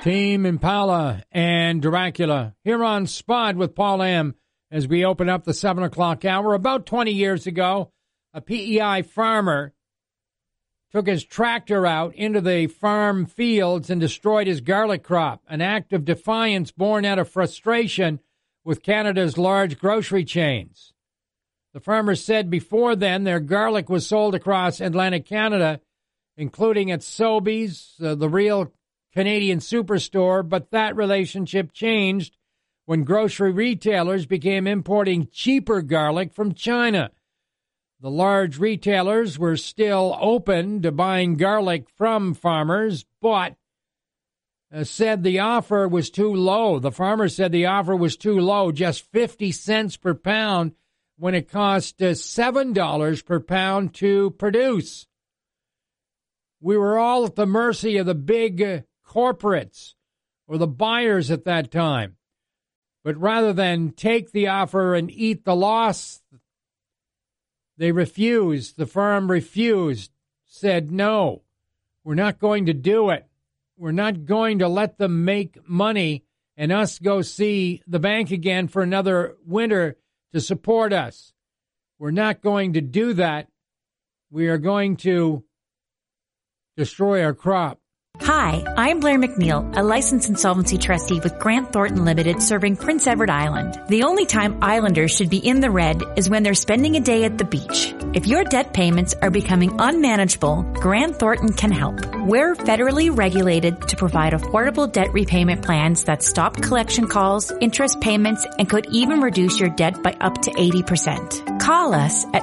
Tame Impala and Dracula here on Spud with Paul M. as we open up the 7 o'clock hour. About 20 years ago, a PEI farmer took his tractor out into the farm fields and destroyed his garlic crop, an act of defiance born out of frustration with Canada's large grocery chains. The farmer said before then their garlic was sold across Atlantic Canada, including at Sobeys, the real Canadian superstore, but that relationship changed when grocery retailers began importing cheaper garlic from China. The large retailers were still open to buying garlic from farmers, but said the offer was too low. The farmer said the offer was too low, just 50 cents per pound, when it cost $7 per pound to produce. We were all at the mercy of the big corporates or the buyers at that time. But rather than take the offer and eat the loss, they refused. The firm refused, said, no, we're not going to do it. We're not going to let them make money and us go see the bank again for another winter to support us. We're not going to do that. We are going to destroy our crop. Hi, I'm Blair McNeil, a licensed insolvency trustee with Grant Thornton Limited serving Prince Edward Island. The only time islanders should be in the red is when they're spending a day at the beach. If your debt payments are becoming unmanageable, Grant Thornton can help. We're federally regulated to provide affordable debt repayment plans that stop collection calls, interest payments, and could even reduce your debt by up to 80%. Call us at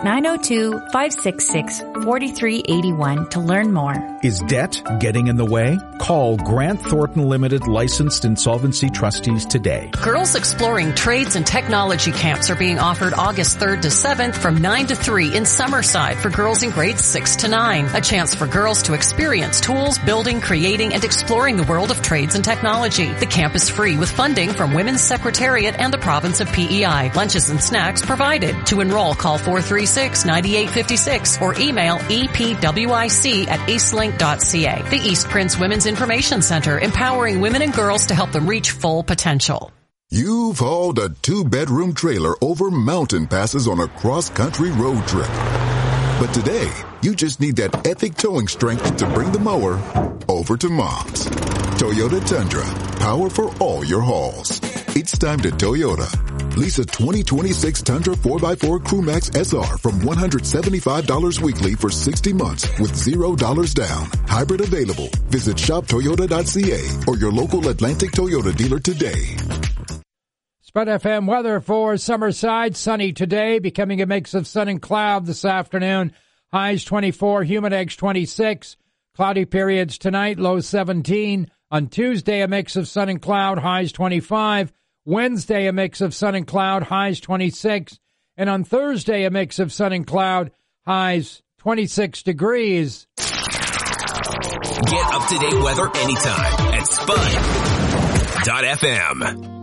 902-566-4381 to learn more. Is debt getting in the way? Call Grant Thornton Limited licensed insolvency trustees today. Girls Exploring Trades and Technology camps are being offered August 3rd to 7th from 9 to 3 in Summerside for girls in grades 6 to 9. A chance for girls to experience tools, building, creating, and exploring the world of trades and technology. The camp is free with funding from Women's Secretariat and the province of PEI. Lunches and snacks provided. To enroll, call 436-9856 or email epwic@eastlink.ca. The East Prince Women's Information Center, empowering women and girls to help them reach full potential. You've hauled a 2-bedroom trailer over mountain passes on a cross-country road trip. But today, you just need that epic towing strength to bring the mower over to Mom's. Toyota Tundra, power for all your hauls. It's time to Toyota. Lease a 2026 Tundra 4x4 Crewmax SR from $175 weekly for 60 months with $0 down. Hybrid available. Visit shoptoyota.ca or your local Atlantic Toyota dealer today. Spud FM weather for Summerside. Sunny today, becoming a mix of sun and cloud this afternoon. Highs 24, humidex 26. Cloudy periods tonight, low 17. On Tuesday, a mix of sun and cloud, highs 25. Wednesday, a mix of sun and cloud, highs 26. And on Thursday, a mix of sun and cloud, highs 26 degrees. Get up-to-date weather anytime at Spud.fm.